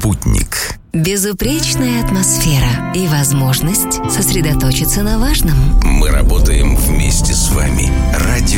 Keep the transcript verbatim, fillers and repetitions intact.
«Спутник». Безупречная атмосфера и возможность сосредоточиться на важном. Мы работаем вместе с вами. Радио